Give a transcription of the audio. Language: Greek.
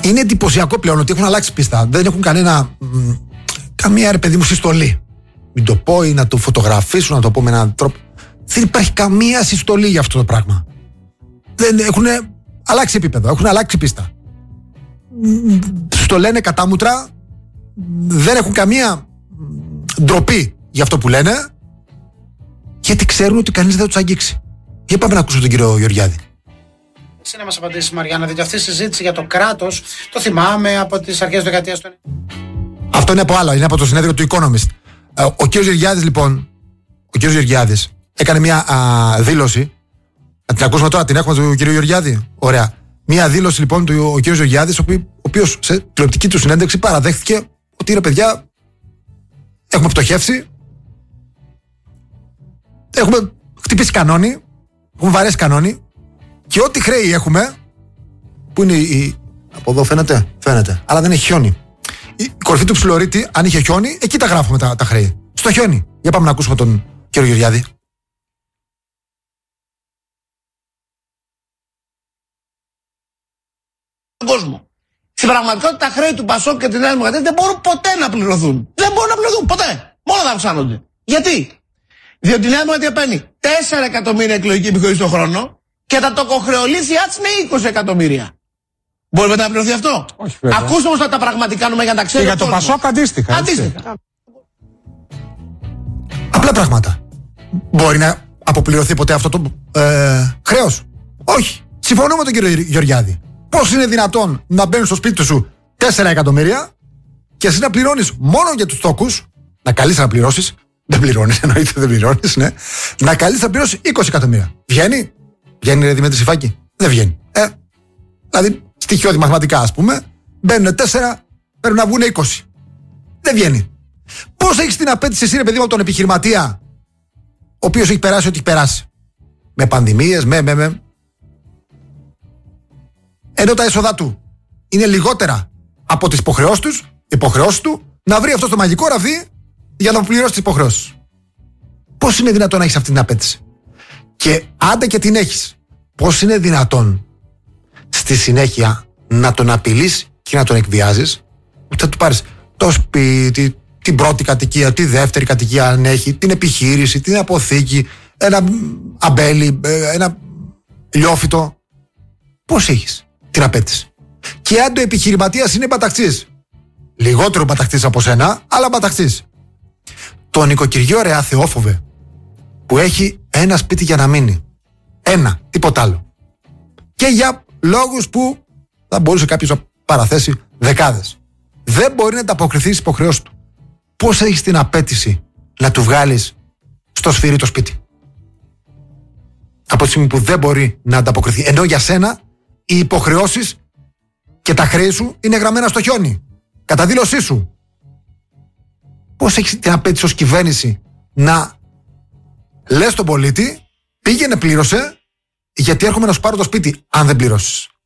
είναι εντυπωσιακό πλέον ότι έχουν αλλάξει πίστα. Δεν έχουν καμία ρε παιδί μου συστολή. Μην το πω ή να το φωτογραφίσουν, να το πω με έναν τρόπο. Δεν υπάρχει καμία συστολή για αυτό το πράγμα. Έχουν αλλάξει επίπεδο, έχουν αλλάξει πίστα. Στο λένε κατάμουτρα, δεν έχουν καμία ντροπή για αυτό που λένε, γιατί ξέρουν ότι κανείς δεν θα τους αγγίξει. Για πάμε να ακούσουμε τον κύριο Γεωργιάδη. Εσύ να μας απαντήσεις, Μαριάννα, διότι αυτή η συζήτηση για το κράτος το θυμάμαι από τις αρχές της δεκαετίας του. Αυτό είναι από άλλο, είναι από το συνέδριο του Economist. Ο κύριος Γεωργιάδης, λοιπόν, έκανε μια δήλωση. Να την ακούσουμε τώρα, την έχουμε του κύριου Γεωργιάδη. Ωραία. Μια δήλωση λοιπόν του ο κύριος Γεωργιάδης, ο οποίος σε τηλεοπτική του συνέντευξη παραδέχθηκε ότι ρε παιδιά, έχουμε πτωχεύσει, έχουμε χτυπήσει κανόνι, έχουμε βαρέσει κανόνι και ό,τι χρέη έχουμε, που είναι από εδώ φαίνεται, αλλά δεν έχει χιόνι. Η κορυφή του Ψιλορίτη, αν είχε χιόνι, εκεί τα γράφουμε τα χρέη. Στο χιόνι. Για πάμε να ακούσουμε τον κύριο Γεωργιάδη. Κόσμο. Στην πραγματικότητα τα χρέη του Πασόκ και τη Νέα Δημοκρατία δεν μπορούν ποτέ να πληρωθούν. Δεν μπορούν να πληρωθούν ποτέ. Μόνο να αυξάνονται. Γιατί? Διότι η Νέα Δημοκρατία παίρνει 4 εκατομμύρια εκλογική επιχορήγηση τον χρόνο και τα τοκοχρεωλήσια της είναι 20 εκατομμύρια. Μπορεί μετά να πληρωθεί αυτό? Όχι, βέβαια. Ακούστε όμως τα πραγματικά νούμερα για να τα ξέρει. Και για το Πασόκ αντίστοιχα. Απλά πράγματα. Μπορεί να αποπληρωθεί ποτέ αυτό το χρέος? Όχι. Συμφωνώ με τον κύριο Γεωργιάδη. Πώς είναι δυνατόν να μπαίνουν στο σπίτι σου 4 εκατομμύρια και εσύ να πληρώνεις μόνο για τους τόκους, να καλείς να πληρώσεις, δεν πληρώνεις, εννοείται δεν πληρώνεις, ναι, να καλείς να πληρώσεις 20 εκατομμύρια. Βγαίνει ρε Δημήτρη Συφάκη? Δεν βγαίνει. Δηλαδή, στοιχειώδη μαθηματικά, ας πούμε, μπαίνουν 4, πρέπει να βγουν 20. Δεν βγαίνει. Πώς έχεις την απέτηση εσύ, ρε παιδί μου, από τον επιχειρηματία, ο οποίος έχει περάσει ό,τι έχει περάσει? Με πανδημίες, ενώ τα έσοδά του είναι λιγότερα από τις υποχρεώσεις του, να βρει αυτό το μαγικό ραβδί για να πληρώσει τις υποχρεώσεις. Πώς είναι δυνατόν να έχεις αυτή την απέτηση? Και άντε και την έχεις, πώς είναι δυνατόν στη συνέχεια να τον απειλείς και να τον εκβιάζεις? Ούτε θα του πάρεις το σπίτι, την πρώτη κατοικία, τη δεύτερη κατοικία αν έχει, την επιχείρηση, την αποθήκη, ένα αμπέλι, ένα λιόφυτο. Πώς έχεις την απέτηση? Και αν το επιχειρηματίας είναι μπαταξής, λιγότερο μπαταξής από σένα, αλλά μπαταξής, το νοικοκυριό ρε αθεόφοβε, που έχει ένα σπίτι για να μείνει, ένα, τίποτα άλλο, και για λόγους που θα μπορούσε κάποιος να παραθέσει δεκάδες, δεν μπορεί να ανταποκριθεί στις υποχρεώσεις του. Πώς έχεις την απέτηση να του βγάλεις στο σφυρί το σπίτι, από τη στιγμή που δεν μπορεί να ανταποκριθεί, ενώ για σένα οι υποχρεώσεις και τα χρέη σου είναι γραμμένα στο χιόνι, κατά δήλωσή σου? Πώς έχεις την απέτηση ως κυβέρνηση να λες στον πολίτη, πήγαινε πλήρωσε, γιατί έρχομαι να σου πάρω το σπίτι αν δεν πληρώσεις?